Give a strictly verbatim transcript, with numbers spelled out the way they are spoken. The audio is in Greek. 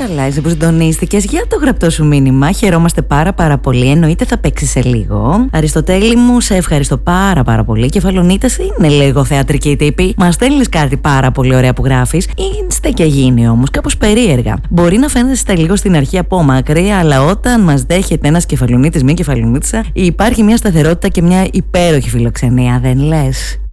καλά, είσαι που συντονίστηκες για το γραπτό σου μήνυμα. Χαιρόμαστε πάρα πάρα πολύ. Εννοείται θα παίξει σε λίγο. Αριστοτέλη μου, σε ευχαριστώ πάρα πάρα πολύ. Κεφαλονίτας είναι λίγο θεατρική τύπη. Μας στέλνεις κάτι πάρα πολύ ωραία που γράφεις. Είστε και γίνει όμως, κάπως περίεργα. Μπορεί να φαίνεστε λίγο στην αρχή απόμακρη, αλλά όταν μας δέχεται ένας κεφαλονίτης, μία κεφαλονίτισσα, υπάρχει μια σταθερότητα και μια υπέροχη φιλοξενία, δεν λες?